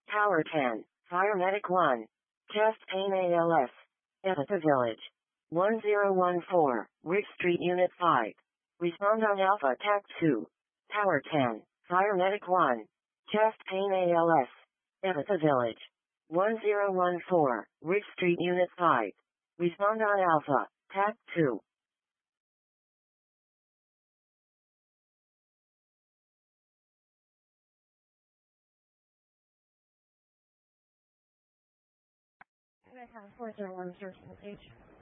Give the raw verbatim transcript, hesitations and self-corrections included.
Tower ten, Fire Medic one. Chest Pain A L S. Epitha Village. one zero one four, Rick Street Unit five. Respond on Alpha T A C two. Tower ten, Fire Medic one. Chest Pain A L S. Epitha Village. one zero one four, Rick Street Unit five. Respond on Alpha T A C two. I have four zero one search location.